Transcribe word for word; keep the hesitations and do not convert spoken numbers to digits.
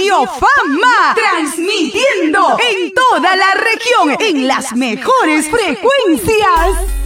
Radio Fama, transmitiendo en toda la región en las mejores frecuencias.